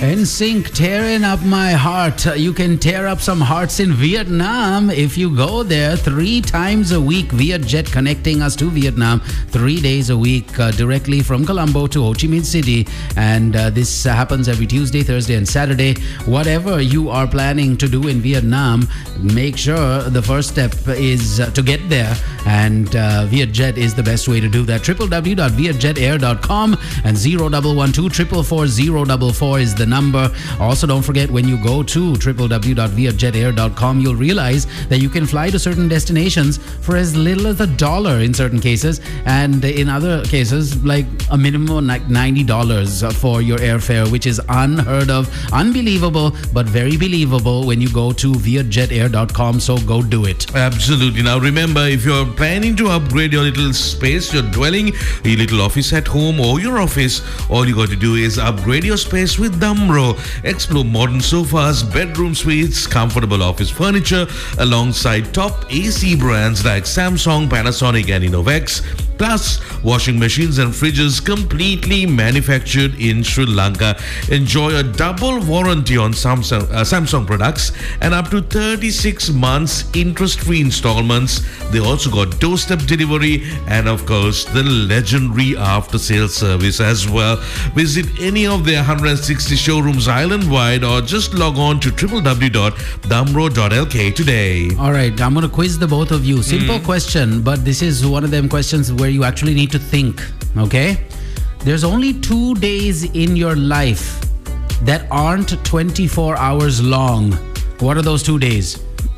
NSYNC tearing up my heart. You can tear up some hearts in Vietnam if you go there 3 times a week. Vietjet connecting us to Vietnam 3 days a week directly from Colombo to Ho Chi Minh City. And this happens every Tuesday, Thursday and Saturday. Whatever you are planning to do in Vietnam, make sure the first step is to get there. And Vietjet is the best way to do that. www.vietjetair.com and 0112 444 044 is the number. Also, don't forget, when you go to www.vietjetair.com, you'll realize that you can fly to certain destinations for as little as $1 in certain cases, and in other cases, like a minimum like $90 for your airfare, which is unheard of, unbelievable, but very believable when you go to vietjetair.com. So go do it. Absolutely. Now remember, if you're planning to upgrade your little space, your dwelling, your little office at home or your office, all you got to do is upgrade your space with Damro. Explore modern sofas, bedroom suites, comfortable office furniture alongside top AC brands like Samsung, Panasonic and Innovex. Plus, washing machines and fridges completely manufactured in Sri Lanka. Enjoy a double warranty on Samsung products and up to 36 months interest-free installments. They also got doorstep delivery and, of course, the legendary after-sales service as well. Visit any of their 160 showrooms island-wide or just log on to www.damro.lk today. All right, I'm going to quiz the both of you. Simple question, but this is one of them questions where you actually need to think, okay? There's only 2 days in your life that aren't 24 hours long. What are those 2 days?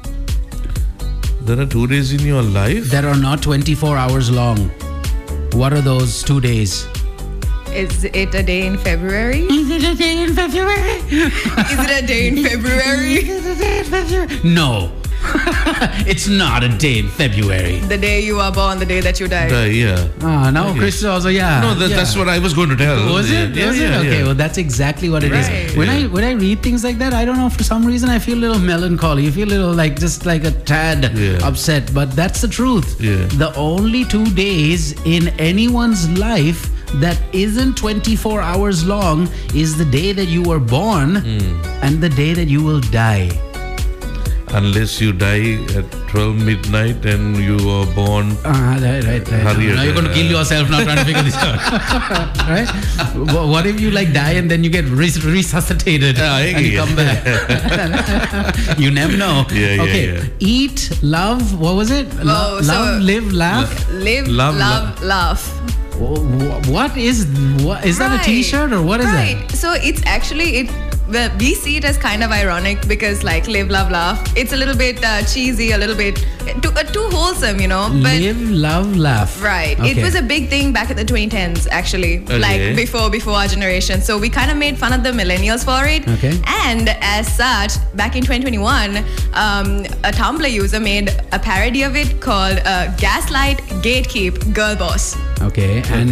There are 2 days in your life that are not 24 hours long. What are those 2 days? Is it a day in February? Is it a day in February? Is it a day in February? No. It's not a day in February. The day you are born, the day that you die. Yeah. No, Chris also, yeah. No, that's what I was going to tell. Was it? Yeah, Was it? Okay, well, that's exactly what it is. When I read things like that, I don't know, for some reason I feel a little melancholy. I feel a little like, just like a tad upset, but that's the truth. Yeah. The only 2 days in anyone's life that isn't 24 hours long is the day that you were born and the day that you will die. Unless you die at 12 midnight and you are born. Right. Now you're going to kill yourself now trying to figure this out. Right? What if you like die and then you get resuscitated and you come back? You never know. Okay. Eat, love, what was it? Love, live, laugh? Live, love, laugh. What is that a t-shirt or what is that? So it's actually we see it as kind of ironic because like live, love, laugh. It's a little bit cheesy, a little bit too wholesome, you know. But live, love, laugh. Right. Okay. It was a big thing back in the 2010s actually, like before our generation. So we kind of made fun of the millennials for it. Okay. And as such, back in 2021, a Tumblr user made a parody of it called Gaslight, Gatekeep, Girl Boss. Okay. And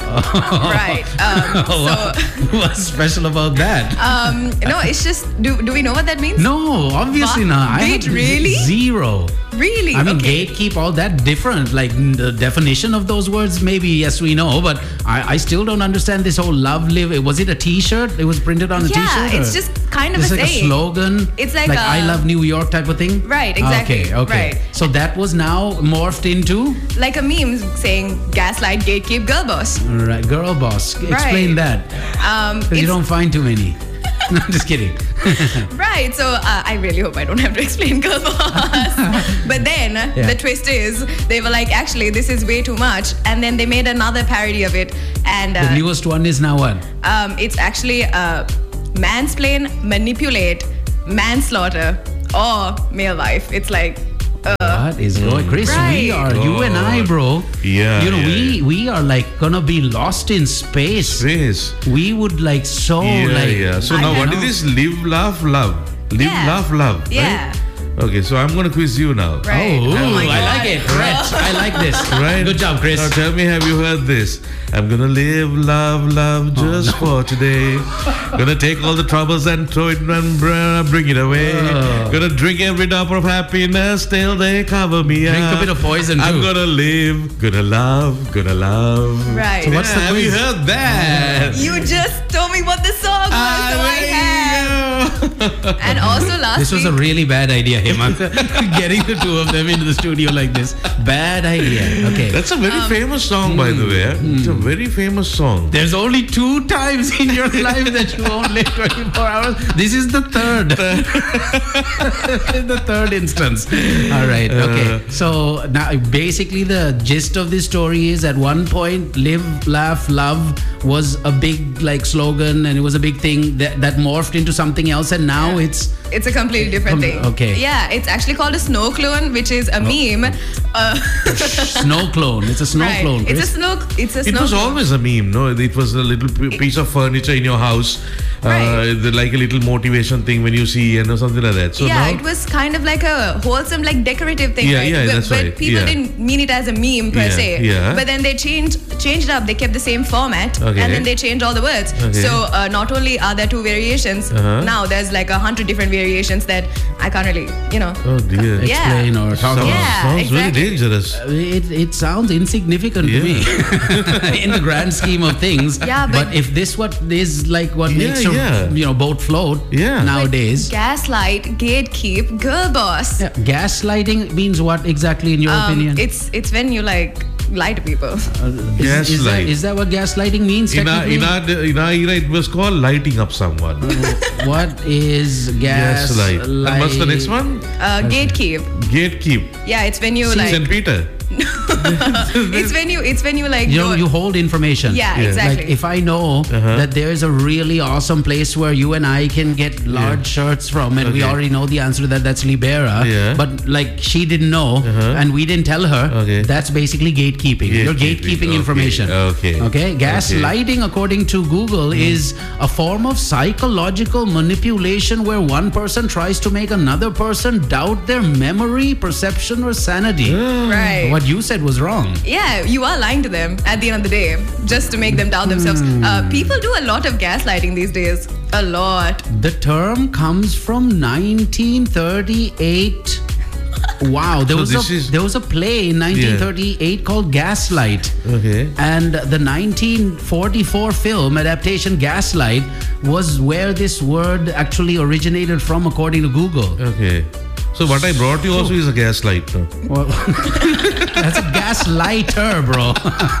right. So what's special about that? No, it's just, do we know what that means? No, obviously not. Really? Zero. Really? I mean, gatekeep, all that different. Like the definition of those words, maybe, yes, we know. But I still don't understand this whole love, live. Was it a t-shirt? It was printed on a t-shirt? Yeah, it's just kind of a saying. It's like a slogan? It's like I love New York type of thing? Right, exactly. Okay. Right. So that was now morphed into? Like a meme saying gaslight, gatekeep, girl boss. Right, girl boss. Explain that. Because you don't find too many. No, I'm just kidding. Right. So I really hope I don't have to explain girl boss. But then the twist is they were like, actually, this is way too much. And then they made another parody of it. And the newest one is now what? It's actually mansplain, manipulate, manslaughter, or male wife. It's like... what is going, Chris? Right. We are, you and I, bro. Yeah. You know, we are like gonna be lost in space. We would like so like. So now, what is this? Live, laugh, love. Live, laugh, love. Yeah. Right? Okay, so I'm gonna quiz you now. Right. Oh, my I God. like it. Right. I like this. Right. Good job, Chris. Now tell me, have you heard this? I'm gonna live, love just for today. Gonna take all the troubles and throw it and bring it away. Gonna drink every drop of happiness till they cover me Drink up. a bit of poison too. I'm gonna live, gonna love. Right. So what's the Have quiz? you heard that? You just told me what the song was, so I And also last This was a week, really bad idea, Hemant. Getting the two of them into the studio like this. Bad idea. Okay. That's a very famous song, by the way. It's a very famous song. There's only 2 times in your life that you won't live 24 hours. This is the third. The third instance. All right. Okay. So now basically the gist of this story is at one point, live, laugh, love was a big like slogan and it was a big thing that morphed into something else, and now it's it's a completely different thing. Okay. Yeah, it's actually called a snow clone, which is a meme. snow clone. It's a snow Right. clone. It's a Chris. snow. It's a It snow. was clone. always a meme, no? It was a little piece of furniture in your house, Right. like a little motivation thing when you see, something like that. So Yeah, now, it was kind of like a wholesome, like decorative thing, Yeah, right? yeah, that's but right. people Yeah. didn't mean it as a meme per Yeah, se. yeah. But then they changed it up. They kept the same format, Okay. and then they changed all the words. Okay. So not only are there 2 variations, now there's like 100 different variations that I can't really, oh dear. Yeah. Explain or talk about. Yeah, Sounds very exactly. dangerous. It sounds insignificant to me in the grand scheme of things. Yeah, but- if this what is like what Yeah, makes your yeah. boat float Yeah. nowadays. Gaslight, gatekeep, girl boss. Yeah, gaslighting means what exactly in your opinion? It's when you like lie to people. Gaslight. Is that what gaslighting means In our technically? era, it was called lighting up someone. What is Gaslight. And what's the next one? Gatekeep. Gatekeep. Yeah, it's when you like. St. Peter. It's when you like. You hold information. Yeah, Yeah. exactly. Like if I know that there is a really awesome place where you and I can get large shirts from, and we Okay. already know the answer to that, that's Libera. Yeah. But like she didn't know, and we didn't tell her. Okay. That's basically gatekeeping. You're gatekeeping Okay, information. okay. Okay. Gaslighting, according to Google, is a form of psychological manipulation where one person tries to make another person doubt their memory, perception, or sanity. Right. What you said was wrong. Yeah, you are lying to them at the end of the day, just to make them doubt themselves. People do a lot of gaslighting these days. A lot. The term comes from 1938. Wow, there was a play in 1938 called Gaslight. Okay. And the 1944 film adaptation Gaslight was where this word actually originated from, according to Google. Okay. So what I brought you also is a gaslight. No? Well, that's a gaslighter, bro.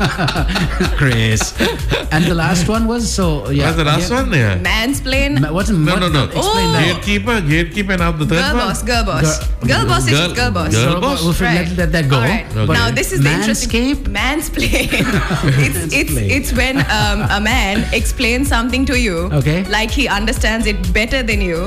Chris. And the last one was What's the last one? Yeah. Mansplain. What's No. Explain that. Gatekeeper, and now the third Girl one. boss, girl boss. Girl boss is just girl boss. Girl boss? We'll Right. let that go. All right. Okay. Now this is the interesting. Manscape? Mansplain. Mansplain. it's when a man explains something to you, Okay. like he understands it better than you.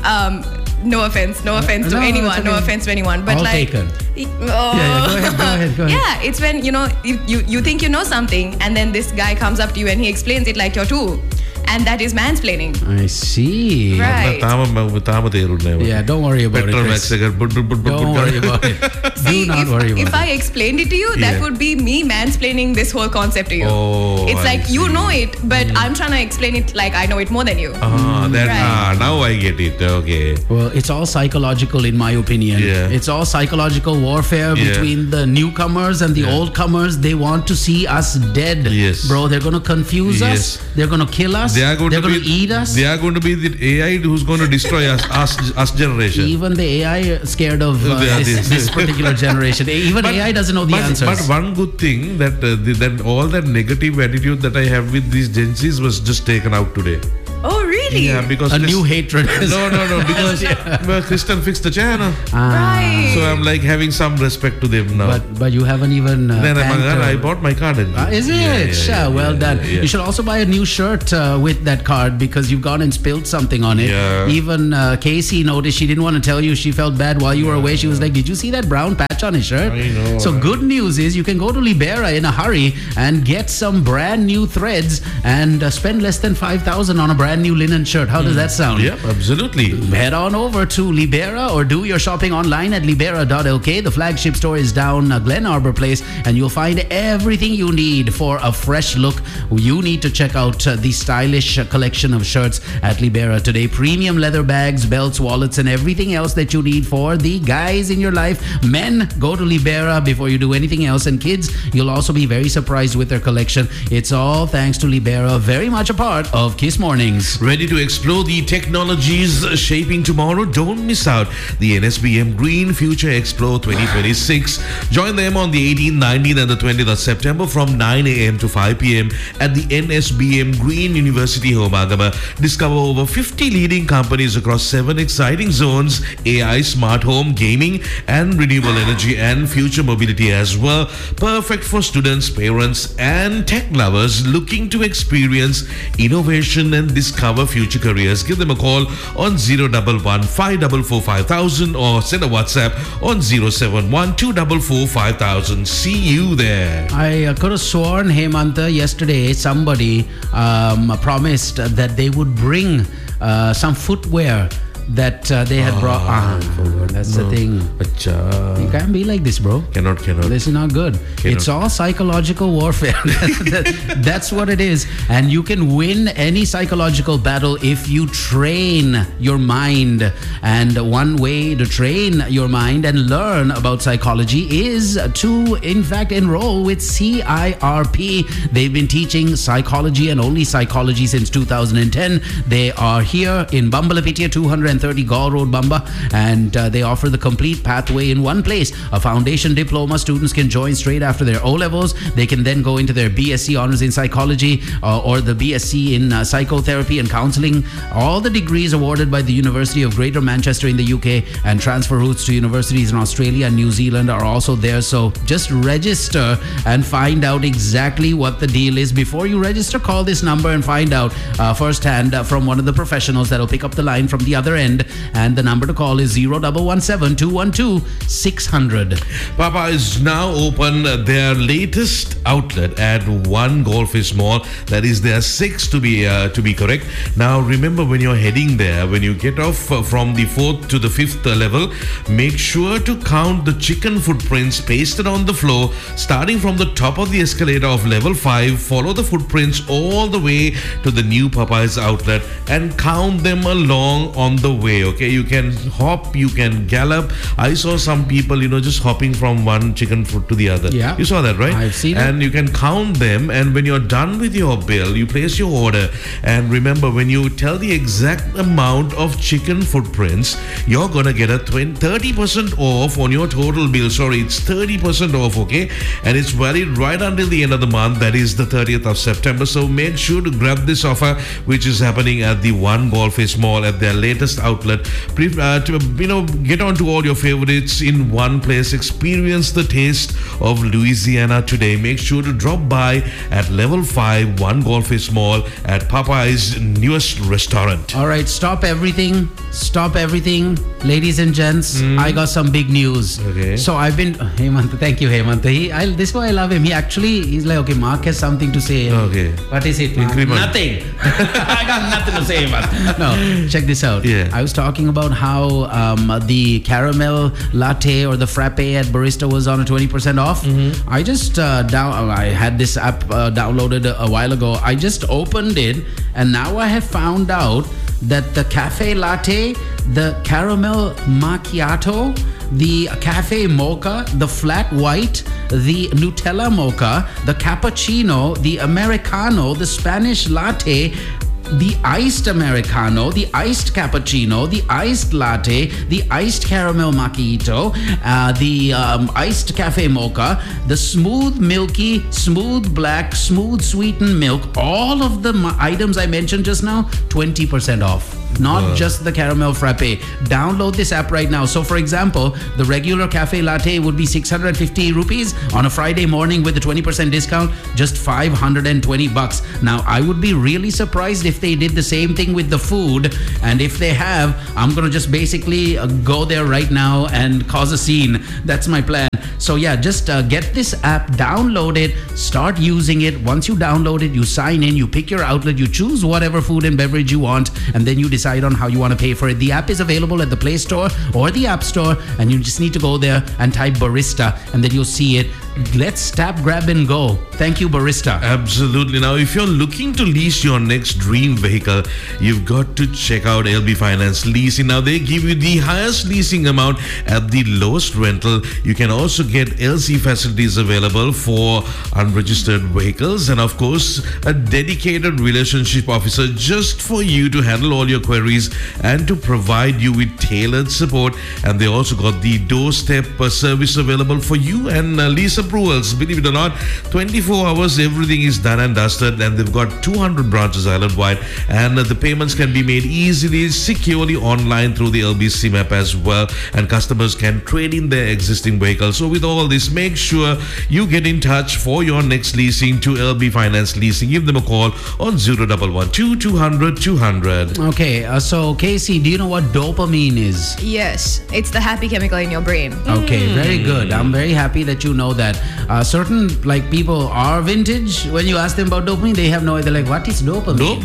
No offense to no, anyone. it's okay. No offense to anyone. But All like, taken. Oh. Yeah, go ahead. Yeah, it's when you think you know something, and then this guy comes up to you and he explains it like you're two, and that is mansplaining. I see. Right. Yeah, don't worry about it, Chris. Don't worry about it. See, Do not worry about if it. I explained it to you, that Yeah. would be me mansplaining this whole concept to you. Oh, it's I like you see. know it, but I'm trying to explain it like I know it more than you. Now I get it. Okay. Well, it's all psychological, in my opinion. Yeah. It's all psychological warfare Yeah. between the newcomers and the old comers. They want to see us dead. Yes. Bro, they're going to confuse us. Yes. They're going to kill us. They are going they're to going be to eat us. They are going to be the AI who's going to destroy us generation. Even the AI are scared of Yeah, this particular generation. Even AI doesn't know the answers. But one good thing that that all that negative attitude that I have with these Gen Zs was just taken out today. Oh, really? Yeah, because a new hatred. No, because well, Kristen fixed the channel, Right. so I'm like having some respect to them now. But you haven't even. then thanked, I bought my card. Is it? Well done. yeah. You should also buy a new shirt with that card because you've gone and spilled something on it. Yeah. Even Casey noticed. She didn't want to tell you. She felt bad while you were away. She was like, "Did you see that brown patch on his shirt?" I know. So good news is you can go to Libera in a hurry and get some brand new threads and spend less than 5,000 on a brand new linen shirt. How does that sound? Yep, absolutely. Head on over to Libera or do your shopping online at libera.lk. The flagship store is down Glen Arbor Place, and you'll find everything you need for a fresh look. You need to check out the stylish collection of shirts at Libera today. Premium leather bags, belts, wallets, and everything else that you need for the guys in your life. Men, go to Libera before you do anything else. And kids, you'll also be very surprised with their collection. It's all thanks to Libera, very much a part of Kiss Mornings. times. Ready to explore the technologies shaping tomorrow? Don't miss out the NSBM Green Future Explore 2026. Join them on the 18th, 19th and the 20th of September from 9 a.m. to 5 p.m. at the NSBM Green University Homagama. Discover over 50 leading companies across 7 exciting zones: AI, smart home, gaming and renewable energy and future mobility as well. Perfect for students, parents and tech lovers looking to experience innovation and discover future careers. Give them a call on 011 544 5000 or send a WhatsApp on 071 244 5000. See you there. I could have sworn, Hemanta, yesterday somebody promised that they would bring some footwear that they had brought. That's the thing. Acha. You can't be like this, bro. Cannot. This is not good. It's all psychological warfare. That's what it is. And you can win any psychological battle if you train your mind. And one way to train your mind and learn about psychology is to, in fact, enroll with CIRP. They've been teaching psychology and only psychology since 2010. They are here in Bambalapitia, 230 Gaul Road, Bamba, and they offer the complete pathway in one place. A foundation diploma students can join straight after their O-levels. They can then go into their BSc Honours in Psychology or the BSc in Psychotherapy and Counselling. All the degrees awarded by the University of Greater Manchester in the UK, and transfer routes to universities in Australia and New Zealand are also there. So just register and find out exactly what the deal is. Before you register, call this number and find out firsthand from one of the professionals that'll pick up the line from the other end. And the number to call is 0117 212 600. Papa is now open their latest outlet at One Goldfish Mall. That is their 6th to be correct. Now remember, when you're heading there, when you get off from the 4th to the 5th level, make sure to count the chicken footprints pasted on the floor, starting from the top of the escalator of level 5. Follow the footprints all the way to the new Popeyes outlet and count them along on the way. Okay, you can hop, you can gallop. I saw some people, just hopping from one chicken foot to the other. Yeah, you saw that, right? I've seen it. And you can count them, and when you're done with your bill, you place your order. And remember, when you tell the exact amount of chicken footprints, you're gonna get a 30% off on your total bill. Sorry, it's 30% off, okay? And it's valid right until the end of the month. That is the 30th of September. So make sure to grab this offer, which is happening at the One Goldfish Mall at their latest outlet. Get on to all your favorites in one place. Experience the taste of Louisiana today. Make sure to drop by at level 5 One Goldfish Mall at Popeye's newest restaurant. All right, stop everything, ladies and gents. I got some big news. Okay. So I've been Hemant. Thank you, Hemant. This is why I love him. He's like, okay, Mark has something to say. Okay. What is it, Mark? Increment. Nothing. I got nothing to say, Hemant. No, check this out. Yeah. I was talking about how the caramel latte or the frappe at Barista was on a 20% off. I just I had this app downloaded a while ago. I just opened it, and now I have found out that the cafe latte, the caramel macchiato, the cafe mocha, the flat white, the Nutella mocha, the cappuccino, the Americano, the Spanish latte, the iced Americano, the iced cappuccino, the iced latte, the iced caramel macchiato, the iced cafe mocha, the smooth milky, smooth black, smooth sweetened milk, all of the items I mentioned just now, 20% off. Not just the caramel frappe. Download this app right now. So for example, the regular cafe latte would be 650 rupees on a Friday morning with a 20% discount, just 520 bucks. Now I would be really surprised if they did the same thing with the food, and if they have, I'm gonna just basically go there right now and cause a scene. That's my plan. So yeah, just get this app, download it, start using it. Once you download it, you sign in, you pick your outlet, you choose whatever food and beverage you want, and then you decide on how you want to pay for it. The app is available at the Play Store or the App Store, and you just need to go there and type Barista, and then you'll see it. let's tap, grab and go. Thank you, barista. Absolutely. Now, if you're looking to lease your next dream vehicle, you've got to check out LB Finance Leasing. Now, they give you the highest leasing amount at the lowest rental. You can also get LC facilities available for unregistered vehicles, and of course, a dedicated relationship officer just for you to handle all your queries and to provide you with tailored support. And they also got the doorstep service available for you and lease approvals. Believe it or not, 24 hours, everything is done and dusted, and they've got 200 branches island-wide, and the payments can be made easily, securely online through the LB SIM app as well, and customers can trade in their existing vehicles. So with all this, make sure you get in touch for your next leasing to LB Finance Leasing. Give them a call on 0112 200 200. Okay, so Casey, do you know what dopamine is? Yes, it's the happy chemical in your brain. Okay, very good. I'm very happy that you know that. Certain people are vintage. When you ask them about dopamine, they have no idea. Like, what is dopamine?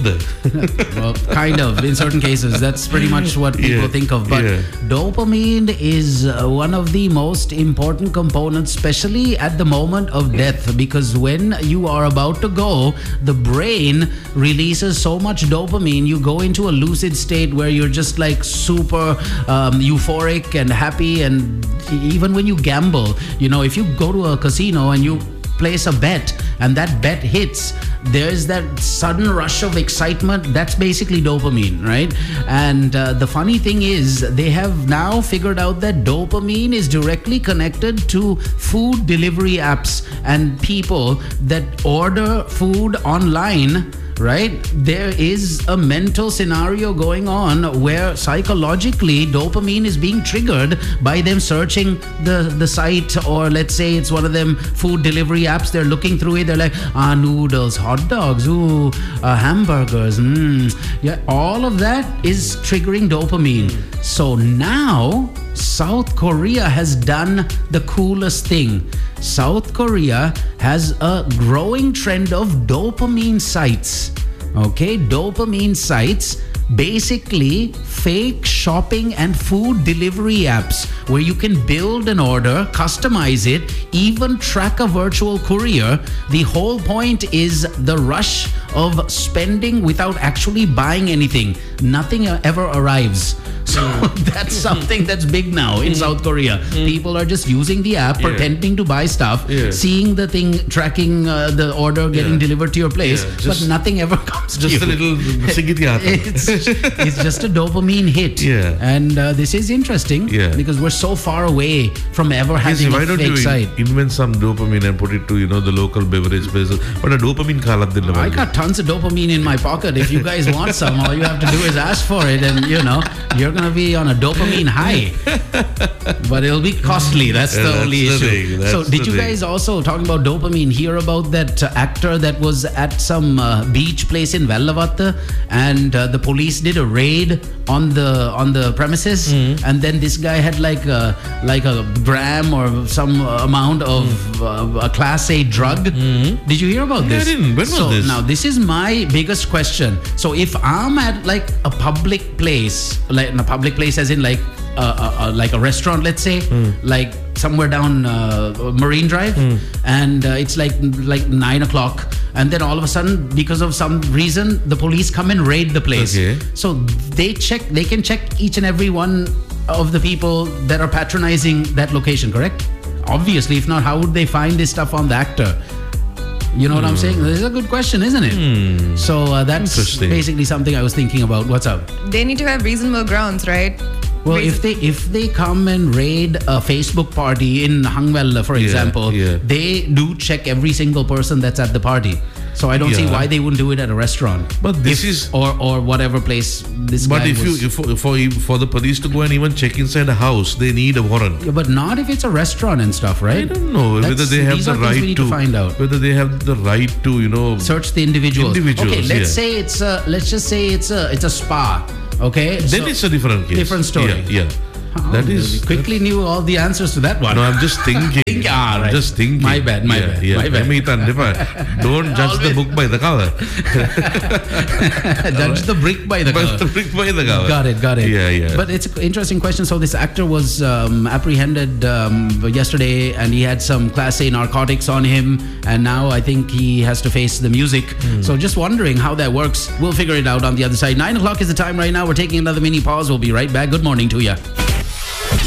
Well, kind of. In certain cases, that's pretty much what people think of. But dopamine is one of the most important components, especially at the moment of death, because when you are about to go, the brain releases so much dopamine. You go into a lucid state where you're just like super euphoric and happy. And even when you gamble, if you go to a casino and you place a bet and that bet hits, there's that sudden rush of excitement. That's basically dopamine, right? And the funny thing is, they have now figured out that dopamine is directly connected to food delivery apps and people that order food online. Right? There is a mental scenario going on where psychologically dopamine is being triggered by them searching the site, or let's say it's one of them food delivery apps. They're looking through it. They're like, noodles, hot dogs, hamburgers. Yeah, all of that is triggering dopamine. So now South Korea has done the coolest thing. South Korea has a growing trend of dopamine sites. Okay, dopamine sites, basically fake shopping and food delivery apps where you can build an order, customize it, even track a virtual courier. The whole point is the rush of spending without actually buying anything. Nothing ever arrives. So that's something that's big now in South Korea. People are just using the app, pretending to buy stuff, seeing the thing, tracking the order getting delivered to your place, but nothing ever comes to you. Just a little it's just a dopamine hit. And this is interesting because we're so far away from ever having why a don't fake you site. invent some dopamine and put it to the local beverage places? But a dopamine I got tons of dopamine in my pocket. If you guys want some, all you have to do is ask for it, and you're gonna be on a dopamine high. But it'll be costly. That's the only issue. So did you guys also, talking about dopamine, hear about that actor that was at some beach place in Vellavatta, and the police did a raid on the premises, and then this guy had like a gram or some amount of a class A drug. Did you hear about this? I didn't. When was this? Now this is my biggest question. So if I'm at like a public place, like in a public place as in like a restaurant, let's say, like somewhere down Marine Drive, and it's like 9 o'clock, and then all of a sudden, because of some reason, the police come and raid the place. So they can check each and every one of the people that are patronizing that location, correct? Obviously, if not, how would they find this stuff on the actor? You know what I'm saying? This is a good question, isn't it? So that's basically something I was thinking about. What's up? They need to have reasonable grounds, right? Well, if they come and raid a Facebook party in Hangwell, for example, they do check every single person that's at the party. So I don't see why they wouldn't do it at a restaurant. But this is or whatever place this guy was. But for the police to go and even check inside a house, they need a warrant. Yeah, but not if it's a restaurant and stuff, right? I don't know whether they have the right to find out. Whether they have the right to search the individuals. Okay, let's say let's just say it's a spa. Okay, then it's a different case. Different story. That is quickly knew all the answers to that one. No, I'm just thinking. Right. Just thinking. My bad. Yeah. My bad. Don't judge the book by the cover. Judge the brick by the cover. The brick by the cover. Got it. Yeah. But it's an interesting question. So this actor was apprehended yesterday, and he had some Class A narcotics on him, and now I think he has to face the music. So just wondering how that works. We'll figure it out on the other side. 9 o'clock is the time right now. We're taking another mini pause. We'll be right back. Good morning to you.